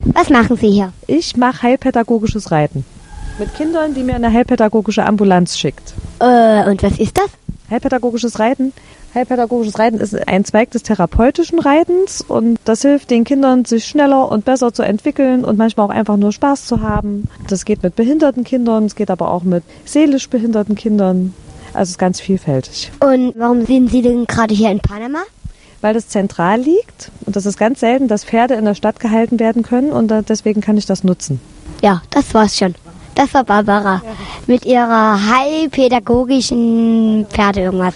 Was machen Sie hier? Ich mache heilpädagogisches Reiten. Mit Kindern, die mir eine heilpädagogische Ambulanz schickt. Und was ist das? Heilpädagogisches Reiten? Heilpädagogisches Reiten ist ein Zweig des therapeutischen Reitens und das hilft den Kindern, sich schneller und besser zu entwickeln und manchmal auch einfach nur Spaß zu haben. Das geht mit behinderten Kindern, es geht aber auch mit seelisch behinderten Kindern. Also es ist ganz vielfältig. Und warum sind Sie denn gerade hier in Panama? Weil das zentral liegt und das ist ganz selten, dass Pferde in der Stadt gehalten werden können und deswegen kann ich das nutzen. Ja, das war's schon. Das war Barbara mit ihrer heilpädagogischen Pferde irgendwas.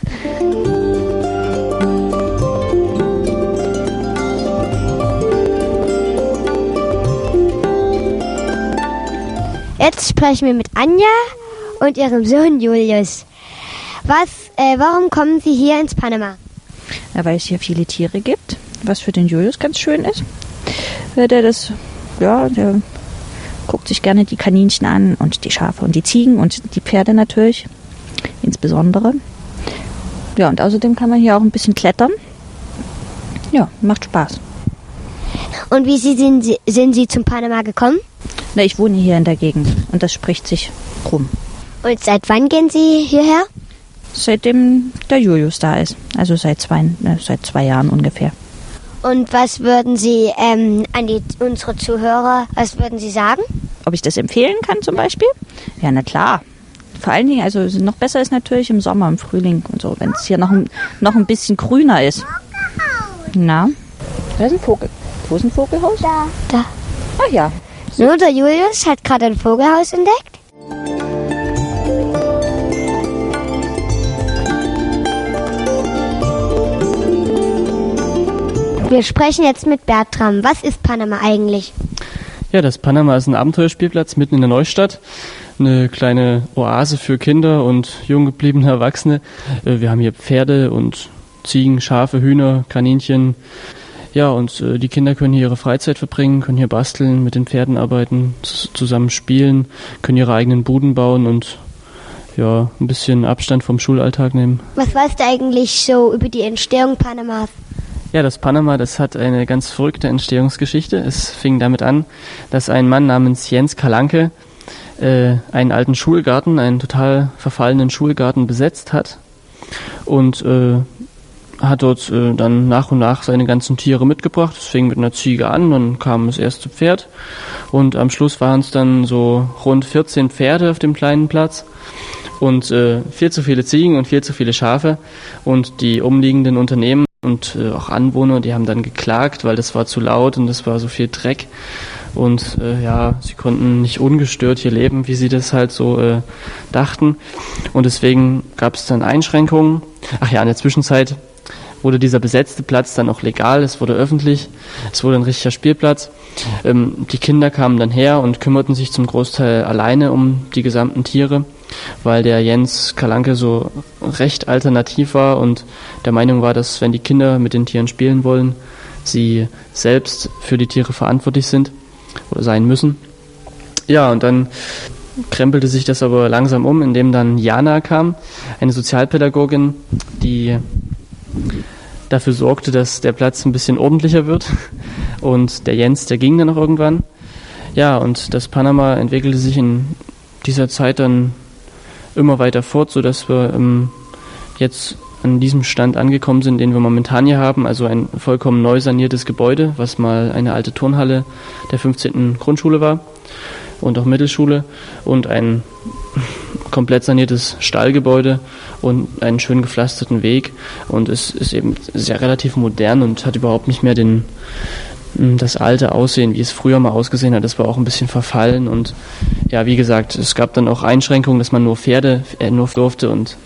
Jetzt sprechen wir mit Anja und ihrem Sohn Julius. Warum kommen Sie hier ins Panama? Ja, weil es hier viele Tiere gibt, was für den Julius ganz schön ist. Der guckt sich gerne die Kaninchen an und die Schafe und die Ziegen und die Pferde natürlich, insbesondere. Ja, und außerdem kann man hier auch ein bisschen klettern. Ja, macht Spaß. Und wie sind Sie zum Panama gekommen? Na, ich wohne hier in der Gegend und das spricht sich rum. Und seit wann gehen Sie hierher? Seitdem der Julius da ist, also seit 2 Jahren ungefähr. Und was würden Sie unsere Zuhörer, was würden Sie sagen? Ob ich das empfehlen kann zum Beispiel? Ja, na klar. Vor allen Dingen, also noch besser ist natürlich im Sommer, im Frühling und so, wenn es hier noch ein bisschen grüner ist. Na, da ist ein Vogel. Wo ist ein Vogelhaus? Da. Ach ja. So, der Julius hat gerade ein Vogelhaus entdeckt. Wir sprechen jetzt mit Bertram. Was ist Panama eigentlich? Ja, das Panama ist ein Abenteuerspielplatz mitten in der Neustadt. Eine kleine Oase für Kinder und jung gebliebene Erwachsene. Wir haben hier Pferde und Ziegen, Schafe, Hühner, Kaninchen. Ja, und die Kinder können hier ihre Freizeit verbringen, können hier basteln, mit den Pferden arbeiten, zusammen spielen, können ihre eigenen Buden bauen und ja, ein bisschen Abstand vom Schulalltag nehmen. Was weißt du eigentlich so über die Entstehung Panamas? Ja, das Panama, das hat eine ganz verrückte Entstehungsgeschichte. Es fing damit an, dass ein Mann namens Jens Kalanke einen alten Schulgarten, einen total verfallenen Schulgarten besetzt hat und hat dort dann nach und nach seine ganzen Tiere mitgebracht. Es fing mit einer Ziege an, dann kam das erste Pferd und am Schluss waren es dann so rund 14 Pferde auf dem kleinen Platz und viel zu viele Ziegen und viel zu viele Schafe und die umliegenden Unternehmen und auch Anwohner, die haben dann geklagt, weil das war zu laut und das war so viel Dreck und sie konnten nicht ungestört hier leben, wie sie das halt so dachten und deswegen gab es dann Einschränkungen. Ach ja, in der Zwischenzeit wurde dieser besetzte Platz dann auch legal, es wurde öffentlich, es wurde ein richtiger Spielplatz. Die Kinder kamen dann her und kümmerten sich zum Großteil alleine um die gesamten Tiere, weil der Jens Kalanke so recht alternativ war und der Meinung war, dass wenn die Kinder mit den Tieren spielen wollen, sie selbst für die Tiere verantwortlich sind oder sein müssen. Ja, und dann krempelte sich das aber langsam um, indem dann Jana kam, eine Sozialpädagogin, die dafür sorgte, dass der Platz ein bisschen ordentlicher wird und der Jens, der ging dann noch irgendwann. Ja, und das Panama entwickelte sich in dieser Zeit dann immer weiter fort, sodass wir jetzt an diesem Stand angekommen sind, den wir momentan hier haben, also ein vollkommen neu saniertes Gebäude, was mal eine alte Turnhalle der 15. Grundschule war und auch Mittelschule und ein komplett saniertes Stallgebäude und einen schön gepflasterten Weg und es ist eben sehr relativ modern und hat überhaupt nicht mehr das alte Aussehen, wie es früher mal ausgesehen hat. Das war auch ein bisschen verfallen und ja, wie gesagt, es gab dann auch Einschränkungen, dass man nur Pferde durfte und